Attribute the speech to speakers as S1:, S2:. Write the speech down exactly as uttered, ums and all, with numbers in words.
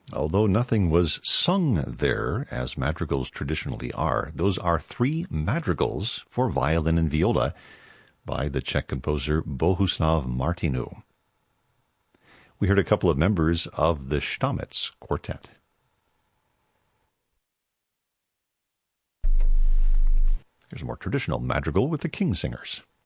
S1: although nothing was sung there, as madrigals traditionally are. Those are three madrigals for violin and viola by the Czech composer Bohuslav Martinu. We heard a couple of members of the Stamitz Quartet. Here's a more traditional madrigal with the Kingsingers.